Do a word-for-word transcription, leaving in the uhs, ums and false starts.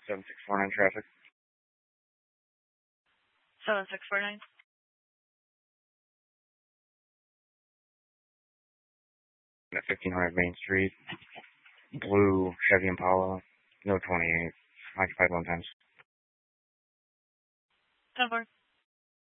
seven six four nine traffic. seven six four nine. At fifteen hundred Main Street. Blue Chevy Impala. No twenty-eight. Occupied one times. ten four.